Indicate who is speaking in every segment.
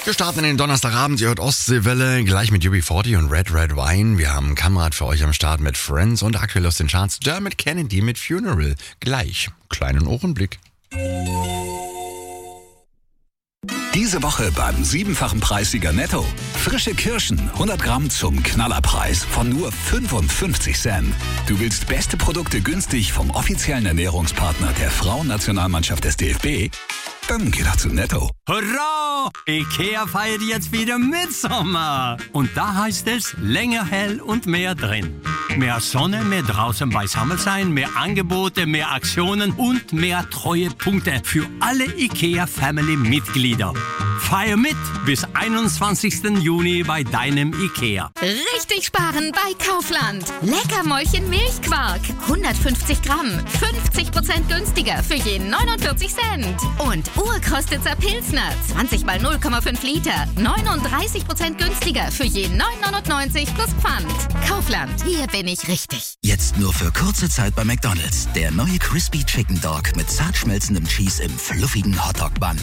Speaker 1: Wir starten in den Donnerstagabend, ihr hört Ostseewelle, gleich mit UB40 und Red Red Wine. Wir haben Kamerad für euch am Start mit Friends und aktuell aus den Charts Dermot Kennedy mit Funeral. Gleich, kleinen Ohrenblick.
Speaker 2: Diese Woche beim 7-fachen Preissieger Netto. Frische Kirschen, 100 Gramm zum Knallerpreis von nur 55 Cent. Du willst beste Produkte günstig vom offiziellen Ernährungspartner der Frauennationalmannschaft des DFB? Dann geh doch zu Netto.
Speaker 3: Hurra! IKEA feiert jetzt wieder Mitsommer. Und da heißt es, länger hell und mehr drin. Mehr Sonne, mehr draußen beisammen sein, mehr Angebote, mehr Aktionen und mehr Treuepunkte für alle IKEA-Family-Mitglieder. Feier mit bis 21. Juni bei deinem IKEA.
Speaker 4: Richtig sparen bei Kaufland. Leckermäulchen Milchquark. 150 Gramm. 50% günstiger für je 49 Cent. Und Urkostitzer Pilsner. 20 mal 0,5 Liter. 39% günstiger für je 9,99 plus Pfand. Kaufland. Hier bin ich richtig.
Speaker 5: Jetzt nur für kurze Zeit bei McDonald's. Der neue Crispy Chicken Dog mit zart schmelzendem Cheese im fluffigen Hotdog-Bun.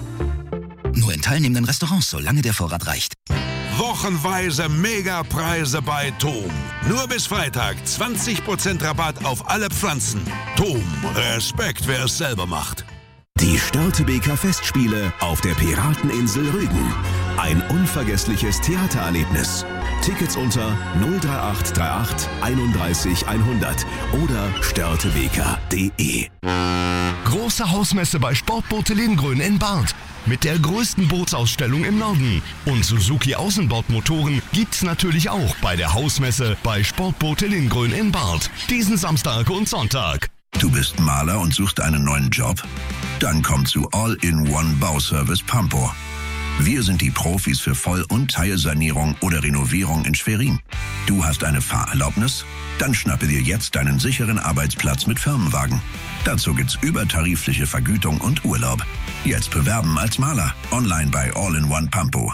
Speaker 5: Nur in teilnehmenden Restaurants, solange der Vorrat reicht.
Speaker 6: Wochenweise Megapreise bei TOM. Nur bis Freitag 20% Rabatt auf alle Pflanzen. TOM, Respekt, wer es selber macht.
Speaker 7: Die Störtebeker Festspiele auf der Pirateninsel Rügen. Ein unvergessliches Theatererlebnis. Tickets unter 03838 31 100 oder störtebeker.de.
Speaker 8: Große Hausmesse bei Sportboote Lindgrün in Barth. Mit der größten Bootsausstellung im Norden. Und Suzuki Außenbordmotoren gibt's natürlich auch bei der Hausmesse bei Sportboote Lindgrün in Barth. Diesen Samstag und Sonntag.
Speaker 9: Du bist Maler und suchst einen neuen Job? Dann komm zu All-in-One Bauservice Pampo. Wir sind die Profis für Voll- und Teilsanierung oder Renovierung in Schwerin. Du hast eine Fahrerlaubnis? Dann schnappe dir jetzt deinen sicheren Arbeitsplatz mit Firmenwagen. Dazu gibt's übertarifliche Vergütung und Urlaub. Jetzt bewerben als Maler. Online bei All-in-One Pampo.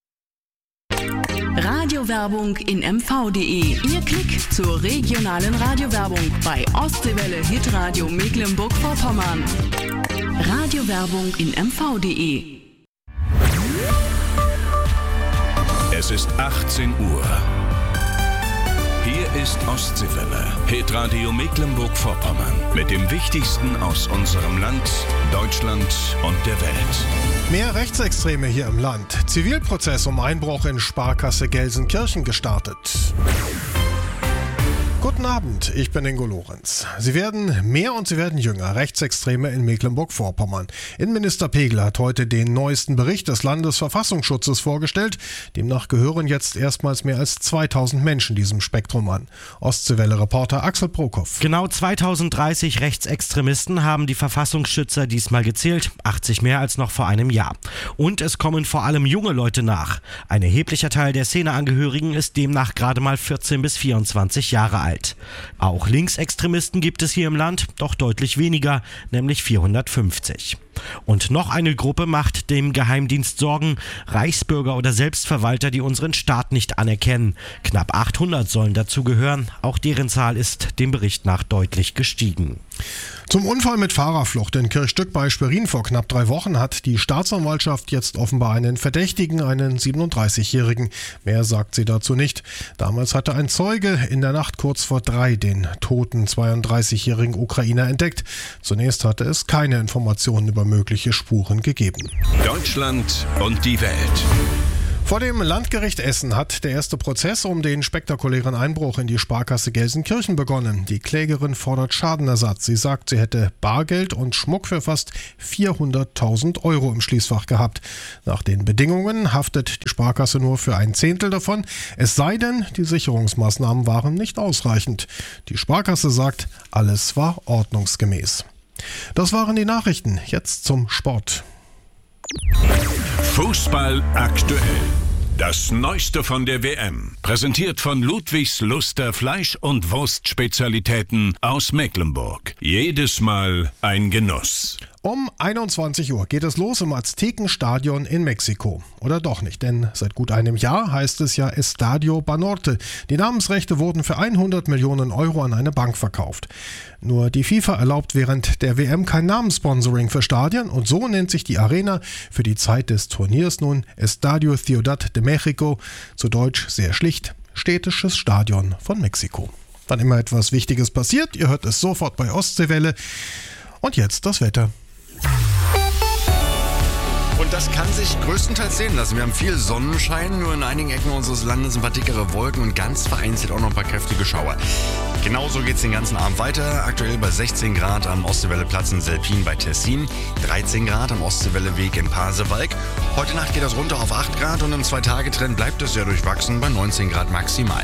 Speaker 10: Radiowerbung in mv.de. Ihr Klick zur regionalen Radiowerbung bei Ostseewelle Hitradio Mecklenburg-Vorpommern. Radiowerbung in mv.de.
Speaker 11: Es ist 18 Uhr. Hier ist Ostseewelle, Hitradio Mecklenburg-Vorpommern. Mit dem Wichtigsten aus unserem Land, Deutschland und der Welt.
Speaker 12: Mehr Rechtsextreme hier im Land. Zivilprozess um Einbruch in Sparkasse Gelsenkirchen gestartet. Guten Abend, ich bin Ingo Lorenz. Sie werden mehr und sie werden jünger, Rechtsextreme in Mecklenburg-Vorpommern. Innenminister Pegel hat heute den neuesten Bericht des Landesverfassungsschutzes vorgestellt. Demnach gehören jetzt erstmals mehr als 2000 Menschen diesem Spektrum an. Ostseewelle-Reporter Axel Prokop.
Speaker 13: Genau 2030 Rechtsextremisten haben die Verfassungsschützer diesmal gezählt, 80 mehr als noch vor einem Jahr. Und es kommen vor allem junge Leute nach. Ein erheblicher Teil der Szeneangehörigen ist demnach gerade mal 14 bis 24 Jahre alt. Auch Linksextremisten gibt es hier im Land, doch deutlich weniger, nämlich 450. Und noch eine Gruppe macht dem Geheimdienst Sorgen, Reichsbürger oder Selbstverwalter, die unseren Staat nicht anerkennen. Knapp 800 sollen dazu gehören, auch deren Zahl ist dem Bericht nach deutlich gestiegen.
Speaker 12: Zum Unfall mit Fahrerflucht in Kirchstück bei Schwerin vor knapp 3 Wochen hat die Staatsanwaltschaft jetzt offenbar einen Verdächtigen, einen 37-Jährigen. Mehr sagt sie dazu nicht. Damals hatte ein Zeuge in der Nacht kurz vor 3 den toten 32-jährigen Ukrainer entdeckt. Zunächst hatte es keine Informationen über mögliche Spuren gegeben.
Speaker 11: Deutschland und die Welt.
Speaker 12: Vor dem Landgericht Essen hat der erste Prozess um den spektakulären Einbruch in die Sparkasse Gelsenkirchen begonnen. Die Klägerin fordert Schadenersatz. Sie sagt, sie hätte Bargeld und Schmuck für fast 400.000 Euro im Schließfach gehabt. Nach den Bedingungen haftet die Sparkasse nur für 1/10 davon. Es sei denn, die Sicherungsmaßnahmen waren nicht ausreichend. Die Sparkasse sagt, alles war ordnungsgemäß. Das waren die Nachrichten. Jetzt zum Sport.
Speaker 11: Fußball aktuell. Das Neueste von der WM. Präsentiert von Ludwigs Luster Fleisch- und Wurstspezialitäten aus Mecklenburg. Jedes Mal ein Genuss.
Speaker 12: Um 21 Uhr geht es los im Aztekenstadion in Mexiko. Oder doch nicht, denn seit gut einem Jahr heißt es ja Estadio Banorte. Die Namensrechte wurden für 100 Millionen Euro an eine Bank verkauft. Nur die FIFA erlaubt während der WM kein Namenssponsoring für Stadien und so nennt sich die Arena für die Zeit des Turniers nun Estadio Ciudad de México, zu Deutsch sehr schlicht, städtisches Stadion von Mexiko. Wann immer etwas Wichtiges passiert, ihr hört es sofort bei Ostseewelle. Und jetzt das Wetter.
Speaker 1: Und das kann sich größtenteils sehen lassen. Wir haben viel Sonnenschein, nur in einigen Ecken unseres Landes ein paar dickere Wolken und ganz vereinzelt auch noch ein paar kräftige Schauer. Genauso geht es den ganzen Abend weiter. Aktuell bei 16 Grad am Ostseewelleplatz in Selpin bei Tessin, 13 Grad am Ostseewelleweg in Pasewalk. Heute Nacht geht das runter auf 8 Grad und im 2-Tage-Trend bleibt es sehr durchwachsen bei 19 Grad maximal.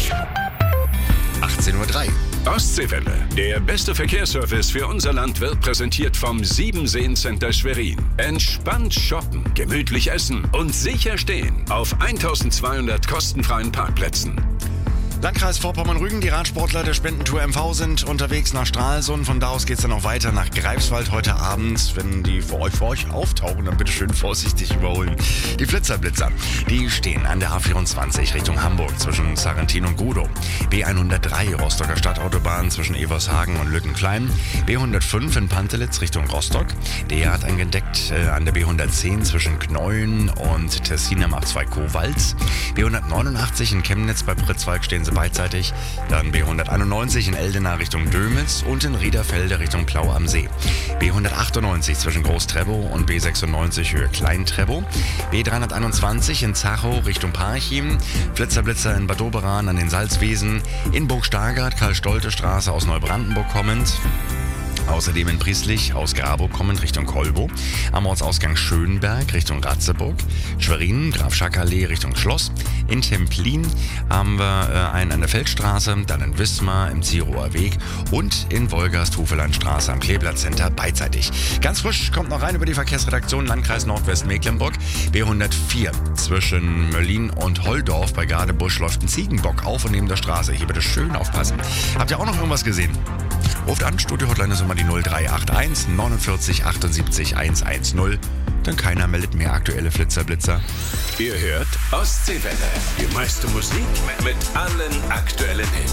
Speaker 1: 18:03 Uhr.
Speaker 11: Ostseewelle. Der beste Verkehrsservice für unser Land wird präsentiert vom Siebenseen-Center Schwerin. Entspannt shoppen, gemütlich essen und sicher stehen auf 1200 kostenfreien Parkplätzen.
Speaker 1: Landkreis Vorpommern-Rügen, die Radsportler der Spendentour MV sind unterwegs nach Stralsund. Von da aus geht es dann auch weiter nach Greifswald heute Abend. Wenn die für euch auftauchen, dann bitte schön vorsichtig überholen. Die Flitzerblitzer, die stehen an der A24 Richtung Hamburg zwischen Sarrentin und Gudow. B103 Rostocker Stadtautobahn zwischen Evershagen und Lückenklein. B105 in Pantelitz Richtung Rostock. Der hat angedeckt an der B110 zwischen Knäulen und Tessin am A2 Kowalz. B189 in Chemnitz bei Pritzwalk stehen sie beidseitig. Dann B191 in Eldena Richtung Dömitz und in Riederfelde Richtung Plau am See. B198 zwischen Groß-Trebow und B96 Höhe Klein-Trebow. B321 in Zachow Richtung Parchim. Flitzerblitzer in Bad Doberan an den Salzwiesen. In Burg-Stargard Karl-Stolte-Straße aus Neubrandenburg kommend. Außerdem in Prieslich aus Grabow kommend Richtung Kolbow, am Ortsausgang Schönberg Richtung Ratzeburg, Schwerin, Graf-Schack-Allee Richtung Schloss, in Templin haben wir einen an der Feldstraße, dann in Wismar im Zierower Weg und in Wolgast-Hufelandstraße am Kleeblatt-Center beidseitig. Ganz frisch kommt noch rein über die Verkehrsredaktion Landkreis Nordwestmecklenburg. B104 zwischen Möllin und Holdorf bei Gadebusch läuft ein Ziegenbock auf und neben der Straße. Hier bitte schön aufpassen. Habt ihr auch noch irgendwas gesehen? Ruft an, Studio-Hotline ist immer die 0381 49 78 110. Denn keiner meldet mehr aktuelle Flitzerblitzer.
Speaker 11: Ihr hört Ostseewelle. Die meiste Musik mit allen aktuellen Hits.